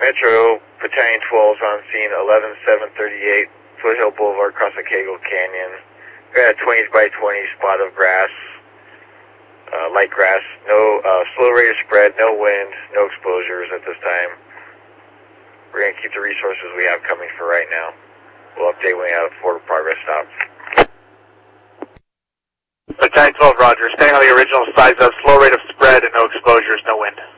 Metro, Battalion 12 is on scene, 11738, Foothill Boulevard, across the Cagle Canyon. We got a 20 by 20 spot of grass, light grass, no slow rate of spread, no wind, no exposures at this time. We're going to keep the resources we have coming for right now. We'll update when we have a forward progress stop. Battalion 12, roger. Staying on the original size of slow rate of spread and no exposures, no wind.